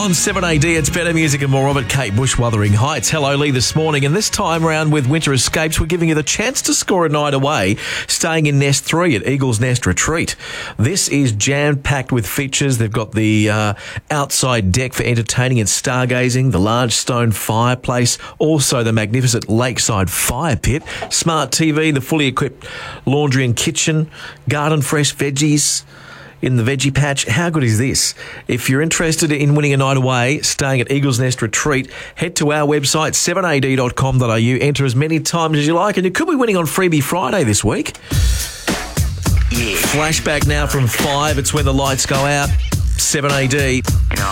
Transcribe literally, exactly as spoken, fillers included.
On seven A D, it's better music and more of it. Kate Bush, Wuthering Heights. Hello, Lee, this morning. And this time around with Winter Escapes, we're giving you the chance to score a night away, staying in Nest three at Eagle's Nest Retreat. This is jam-packed with features. They've got the uh, outside deck for entertaining and stargazing, the large stone fireplace, also the magnificent lakeside fire pit, smart T V, the fully equipped laundry and kitchen, garden fresh veggies in the veggie patch. How good is this? If you're interested in winning a night away, staying at Eagle's Nest Retreat, head to our website, seven a d dot com dot a u. Enter as many times as you like, and you could be winning on Freebie Friday this week. Yeah. Flashback now from five. It's when the lights go out. seven A D.